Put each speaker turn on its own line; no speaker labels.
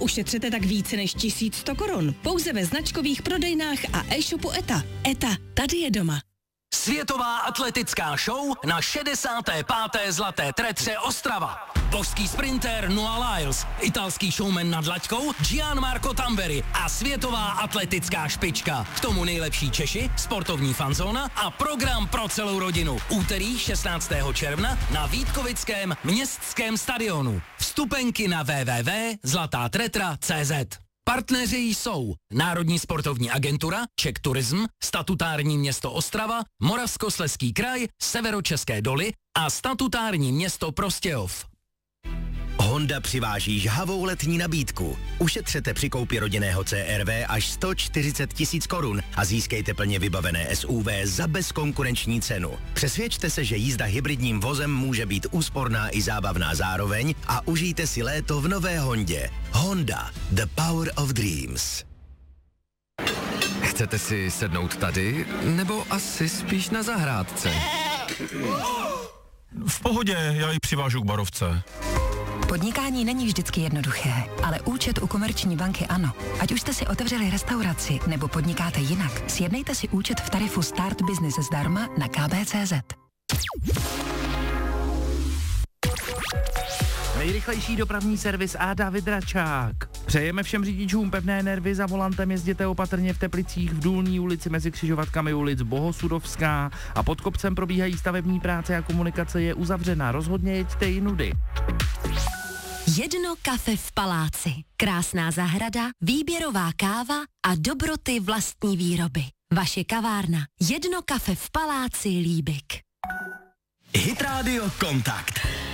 Ušetřete tak více než 1100 korun. Pouze ve značkových prodejnách a e-shopu ETA. ETA, tady je doma.
Světová atletická show na 65. Zlaté tretře Ostrava. Božský sprinter Noah Lyles, italský showman nad laťkou Gianmarco Tamberi a světová atletická špička. K tomu nejlepší Češi, sportovní fanzóna a program pro celou rodinu. Úterý 16. června na Vítkovickém městském stadionu. Vstupenky na www.zlatatretra.cz. Partneři jsou Národní sportovní agentura, Czech Tourism, statutární město Ostrava, Moravskoslezský kraj, Severočeské doly a statutární město Prostějov.
Honda přiváží žhavou letní nabídku. Ušetřete při koupi rodinného CR-V až 140 000 korun a získejte plně vybavené SUV za bezkonkurenční cenu. Přesvědčte se, že jízda hybridním vozem může být úsporná i zábavná zároveň a užijte si léto v nové Hondě. Honda, the power of dreams.
Chcete si sednout tady, nebo asi spíš na zahrádce?
V pohodě, já ji přivážu k barovce.
Podnikání není vždycky jednoduché, ale účet u Komerční banky ano. Ať už jste si otevřeli restauraci nebo podnikáte jinak, sjednejte si účet v tarifu Start Business zdarma na kb.cz.
Nejrychlejší dopravní servis Áda Vydračák. Přejeme všem řidičům pevné nervy, za volantem jezděte opatrně v Teplicích, v Důlní ulici mezi křižovatkami ulic Bohosudovská a pod kopcem probíhají stavební práce a komunikace je uzavřena. Rozhodně jeďte i nudy.
Jedno kafe v paláci. Krásná zahrada, výběrová káva a dobroty vlastní výroby. Vaše kavárna. Jedno kafe v paláci Líbik.
Hit Radio Kontakt.